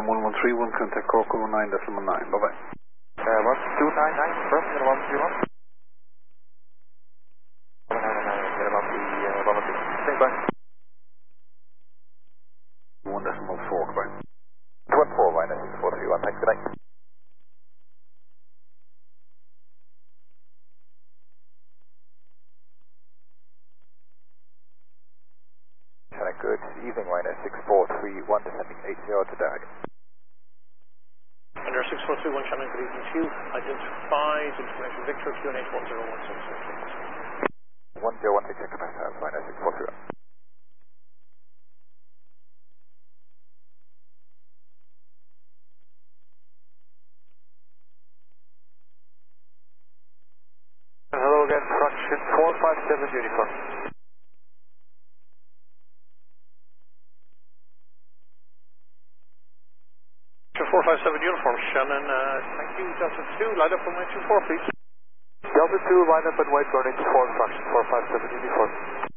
131, contact Cork 9.9, bye-bye. 1299, first, 131. 199, get about the 102. Stand by. 1.4, goodbye. 14, minus 6431, thanks, good night. Good evening, minus 6431, descending 80 to Derry. Under 6431, Shannon, good evening to you. Identified information Victor, QNH 101666. 1016 capacity, minus 6431. Hello again, fraction 457 uniform. 457 uniform, Shannon, thank you. Delta 2, line up on 924, please. Delta 2, line up and wait running to 4 fraction 457 uniform.